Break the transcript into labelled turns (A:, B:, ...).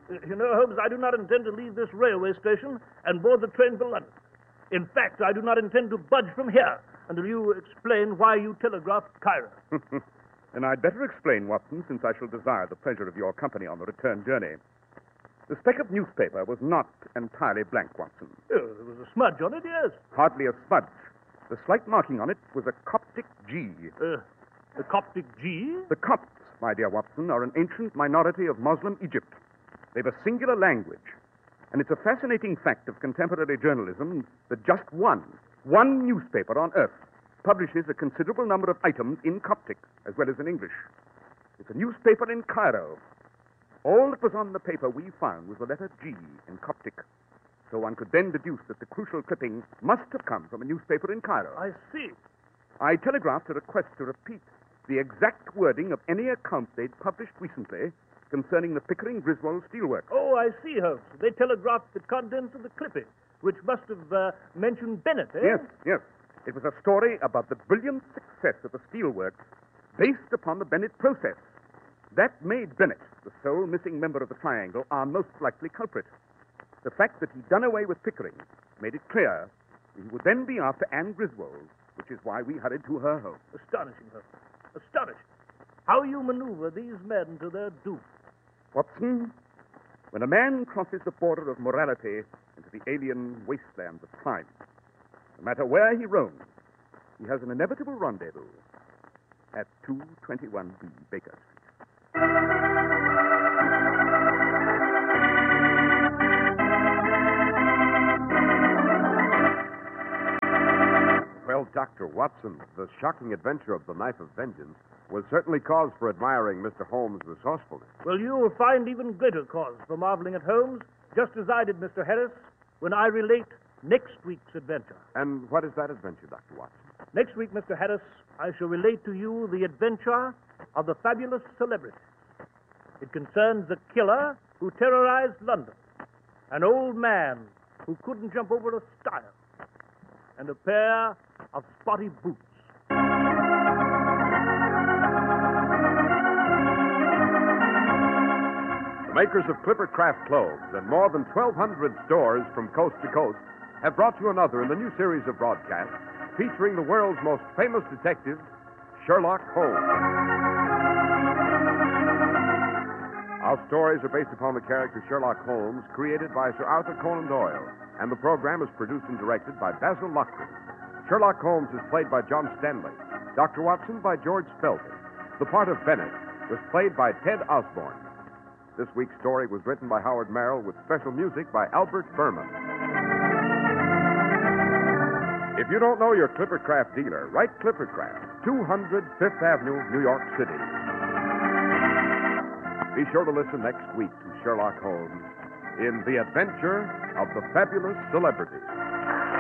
A: Holmes, I do not intend to leave this railway station and board the train for London. In fact, I do not intend to budge from here until you explain why you telegraphed Cairo.
B: Then I'd better explain, Watson, since I shall desire the pleasure of your company on the return journey. The speck of newspaper was not entirely blank, Watson.
A: Oh, there was a smudge on it, yes.
B: Hardly a smudge. The slight marking on it was a Coptic G.
A: The Coptic G?
B: The Copts, my dear Watson, are an ancient minority of Muslim Egypt. They've a singular language. And it's a fascinating fact of contemporary journalism that just one newspaper on earth publishes a considerable number of items in Coptic as well as in English. It's a newspaper in Cairo. All that was on the paper we found was the letter G in Coptic. So one could then deduce that the crucial clipping must have come from a newspaper in Cairo.
A: I see.
B: I telegraphed a request to repeat the exact wording of any account they'd published recently concerning the Pickering Griswold steelworks.
A: Oh, I see, Holmes. They telegraphed the contents of the clipping, which must have mentioned Bennett, eh?
B: Yes. It was a story about the brilliant success of the steelworks based upon the Bennett process. That made Bennett, the sole missing member of the triangle, our most likely culprit. The fact that he'd done away with Pickering made it clear that he would then be after Anne Griswold, which is why we hurried to her home.
A: Astonishing, Holmes. Astonishing. How you maneuver these men to their doom.
B: Watson, when a man crosses the border of morality into the alien wastelands of crime, no matter where he roams, he has an inevitable rendezvous at 221B Baker Street.
C: Well, Dr. Watson, the shocking adventure of the Knife of Vengeance was certainly cause for admiring Mr. Holmes' resourcefulness.
A: Well, you'll find even greater cause for marveling at Holmes, just as I did, Mr. Harris, when I relate next week's adventure.
C: And what is that adventure, Dr. Watson?
A: Next week, Mr. Harris, I shall relate to you the adventure of the fabulous celebrity. It concerns a killer who terrorized London, an old man who couldn't jump over a stile, and a pair of spotty boots.
C: The makers of Clipper Craft clothes and more than 1,200 stores from coast to coast have brought you another in the new series of broadcasts featuring the world's most famous detective, Sherlock Holmes. Our stories are based upon the character Sherlock Holmes, created by Sir Arthur Conan Doyle, and the program is produced and directed by Basil Loughlin. Sherlock Holmes is played by John Stanley. Dr. Watson by George Spelter. The part of Bennett was played by Ted Osborne. This week's story was written by Howard Merrill with special music by Albert Berman. If you don't know your Clipper Craft dealer, write Clipper Craft, 200 Fifth Avenue, New York City. Be sure to listen next week to Sherlock Holmes in The Adventure of the Fabulous Celebrity.